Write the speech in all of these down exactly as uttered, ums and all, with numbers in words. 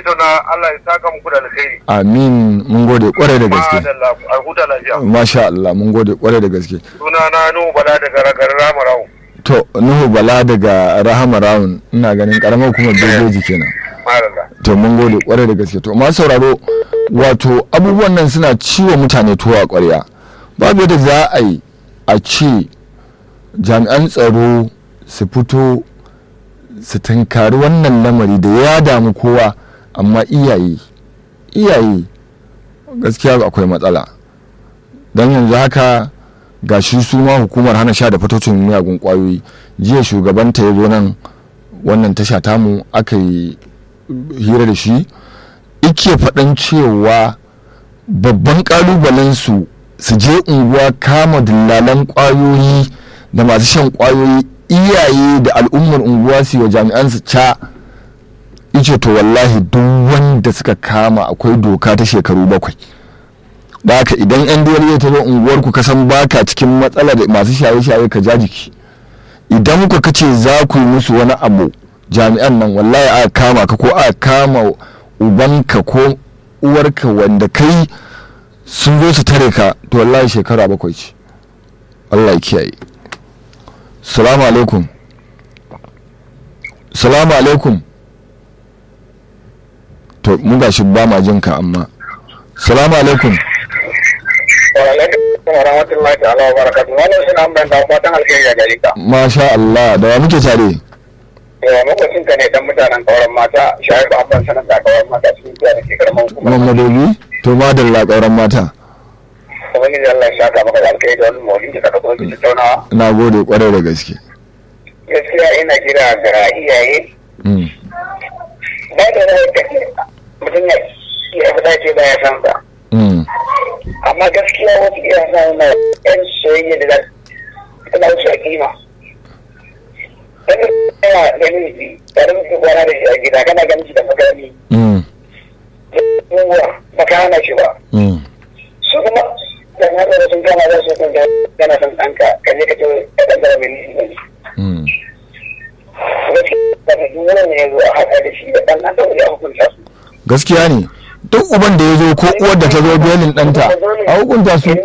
tattauna Allah ya saka muku da alkhairi. Amin, mun gode kwarai da gaske. Madalla, a huta lafiya. Masha Allah, mun gode kwarai da gaske. Suna na Nuhu Bala daga garin Ramarawo. To, Nuhu Bala daga Rahama Rawun, ina ganin karamar kuma Bebeji kenan. Madalla. To, mun gode kwarai da gaske. To, masu sauraro, wato abubuwan nan suna ciwo mutane tuwo a ƙwarya. Babu yadda za a yi a ce jami'an tsaro su fito su tunkari wannan lamari da ya damu kowa, amma iyaye iyaye gaskiya akwai matsala. Don yanzu haka ga shi su ma hukumar hana sha da fatocin miyagun kwayoyi, jiya shugabanta ya zo nan wannan tasha tamu aka yi hira da shi, ike faɗan cewa babban ƙalubalen su su je unguwa kama dillalan kwayoyi da masu shan kwayoyi, iyaye da al'ummar unguwa su wa jami'an su ca. Ice to wallahi duk wanda suka kama akwai doka ta shekaru bakwai. Da haka idan yan duwar ta zo unguwar ku kasan baka cikin matsala da masu shaye-shaye ka jajiki, idan ku kace za ku yi musu wani abu jami'an nan wallahi aka kama ka ko aka kama ubanka ko uwarka wanda kai sun zo su tare ka, to wallahi shekara bakwai ce. Allah ya kiyaye. Salamu alaikum. Salamu alaikum. To mun gashi ba ma jinka amma. Salamu alaikum. Wa alaikum wa rahmatullahi ta'ala wa barakatuh. Wannan suna ban da fatan alheri a gare ka. Masha Allah, da wa muke tare? Eh, makwacin ka ne dan mutanen kauran mata, shayar da abban sanar da kauran mata cikin da ke garman kuma. Mamadobi? To madalla kauran mata. Ubangiji Allah ya saka maka da alheri da wannan mawlidi da ka zo ki tattaunawa. Na gode kwarai da gaske. Gaskiya ina kira ga iyaye. Mm. Ba da rai kake mutum ya ya fada ce ba ya san sa. Mm. Amma gaskiya wasu iya sa na yan soyayya da tana wuce a kima. Dan yana ganin shi, tare da su kwana da shi a gida, kana ganin shi da magani. Mm. Yawwa, baka hana shi ba. Mm. Su kuma da na da sun kama za su kun ga kana son ɗanka, ka je ka ce ka ɗan zara mai nisi. Mm. Gaskiya da duk wani ne ya zo a haɗa da shi da ɗan ɗan ɗan ya hukunta su. Gaskiya ne. Duk uban da ya zo ko uwar da ta zo belin ɗanta a hukunta su.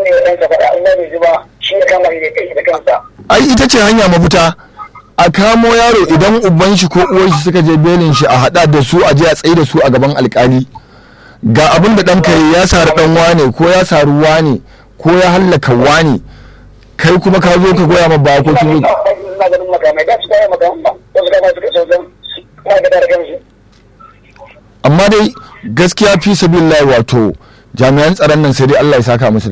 Ai ita ce hanya mafita. A kamo yaro idan uban shi ko uwar shi suka je belin shi a hada da su a je a tsaye da su a gaban alkali. Ga abin da ɗanka ya sari ɗan wane ko ya sari wane ko ya hallaka wane, kai kuma ka zo ka goya ma ba ko kin amma dai gaskiya fi sabilillahi wato jami'an tsaron nan sai dai Allah ya saka musu